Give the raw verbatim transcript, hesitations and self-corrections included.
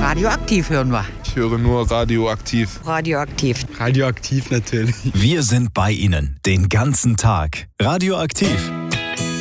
Radioaktiv hören wir. Ich höre nur radioaktiv. Radioaktiv. Radioaktiv natürlich. Wir sind bei Ihnen den ganzen Tag. Radioaktiv.